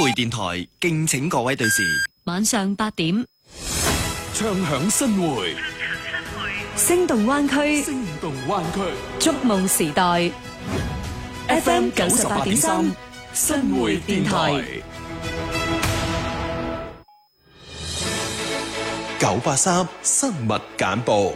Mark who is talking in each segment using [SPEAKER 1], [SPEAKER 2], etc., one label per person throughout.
[SPEAKER 1] 匯電台敬請各位對時。
[SPEAKER 2] 晚上8點，
[SPEAKER 3] 唱響新會，
[SPEAKER 2] 聲動灣區，
[SPEAKER 3] 聲動灣區，
[SPEAKER 2] 觸夢時代。FM 98.3，新會電台。
[SPEAKER 4] 983新聞簡報。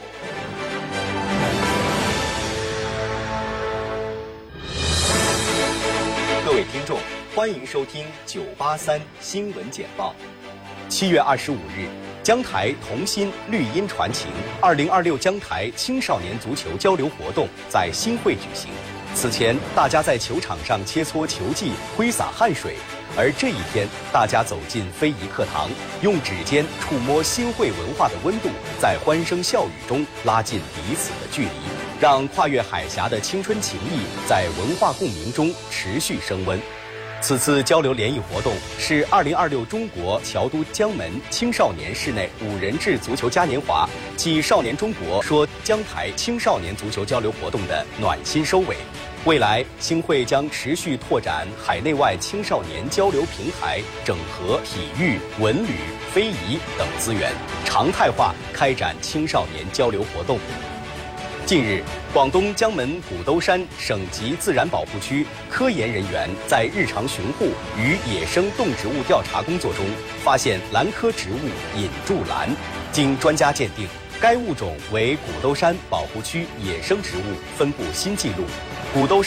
[SPEAKER 5] 各位聽眾，歡迎收聽983新聞簡報。7月25日，江台同心綠茵傳情2026江台青少年足球交流活動在新會舉行。此前，大家在球場上切磋球技，揮灑汗水。 而這一天，大家走進非遺課堂，用指尖觸摸新會文化的溫度，在歡聲笑語中拉近彼此的距離，讓跨越海峽的青春情誼在文化共鳴中持續升溫。此次交流聯誼活動是2026中國僑都江門青少年室內5人制足球嘉年華暨少年中國說江台青少年足球交流活動的暖心收尾。 未來，新會將持續拓展海內外青少年交流平台，整合體育、文旅、非遺等資源，常態化開展青少年交流活動。近日，廣東江門古兜山省級自然保護區科研人員在日常巡護與野生動植物調查工作中，發現蘭科植物隱柱蘭，經專家鑑定，該物種為古兜山保護區野生植物分布新紀錄。古兜